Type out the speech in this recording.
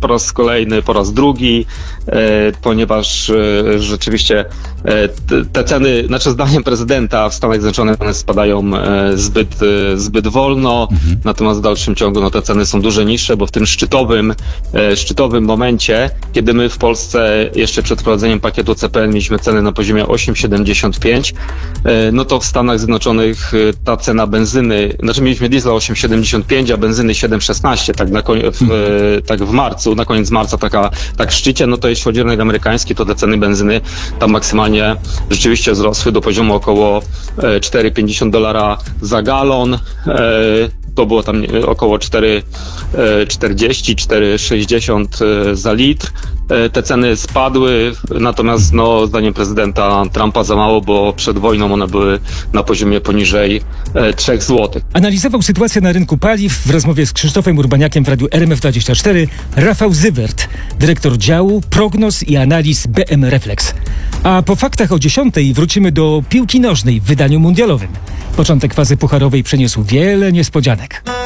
po raz kolejny, po raz drugi, ponieważ rzeczywiście te ceny, znaczy zdaniem prezydenta w Stanach Zjednoczonych one spadają zbyt wolno, natomiast w dalszym ciągu no, te ceny są dużo niższe, bo w tym szczytowym momencie, kiedy my w Polsce jeszcze przed wprowadzeniem pakietu CPN mieliśmy ceny na poziomie 8,75, no to w Stanach Zjednoczonych ta cena benzyny, znaczy mieliśmy diesla 8,75, a benzyny 7,16, tak w marcu, na koniec marca tak w szczycie, no to jeśli chodzi o rynek amerykański, to te ceny benzyny tam maksymalnie rzeczywiście wzrosły do poziomu około $4,50 za galon. To było tam około 4,40, 4,60 za litr. Te ceny spadły, natomiast no, zdaniem prezydenta Trumpa za mało, bo przed wojną one były na poziomie poniżej 3 zł. Analizował sytuację na rynku paliw w rozmowie z Krzysztofem Urbaniakiem w Radiu RMF24 Rafał Zywert, dyrektor działu prognoz i analiz BM Reflex. A po faktach o 10:00 wrócimy do piłki nożnej w wydaniu mundialowym. Początek fazy pucharowej przyniósł wiele niespodzianek.